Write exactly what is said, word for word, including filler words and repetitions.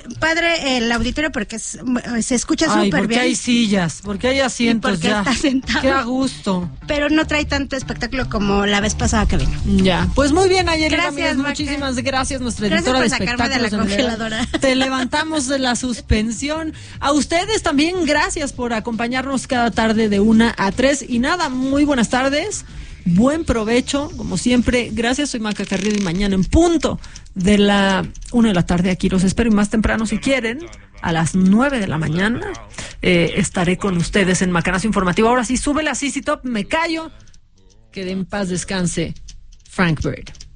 padre el auditorio porque es, se escucha súper bien. Porque hay sillas, porque hay asientos, porque ya. está sentado. Qué a gusto. Pero no trae tanto espectáculo como la vez pasada que vino. Ya. Pues muy bien, Nayeli Gracias, Ramírez, Maca. muchísimas gracias, nuestra Gracias editora por de sacarme de la espectáculos. congeladora. Te levantamos de la suspensión. A ustedes también, gracias por acompañarnos cada tarde de una a tres. Y nada, muy buenas tardes. Buen provecho, como siempre. Gracias, soy Maca Carrillo y mañana en punto de la una de la tarde aquí los espero y más temprano si quieren, a las nueve de la mañana eh, estaré con ustedes en Macanazo Informativo. Ahora sí, sube la C C Top, me callo. Que en paz descanse Frank Bird.